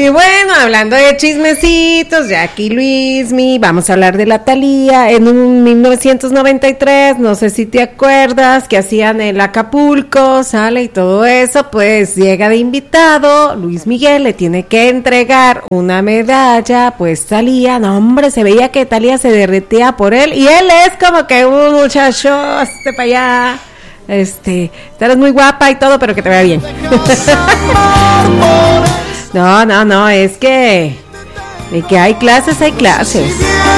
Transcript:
Y bueno, hablando de chismecitos, Jackie Luismi, vamos a hablar de la Thalía. En un 1993, no sé si te acuerdas, que hacían el Acapulco, sale y todo eso, pues llega de invitado, Luis Miguel le tiene que entregar una medalla, pues Thalía, no hombre, se veía que Thalía se derretía por él, y él es como que un muchacho, para allá, estarás muy guapa y todo, pero que te vea bien. No, es que de que hay clases, hay clases.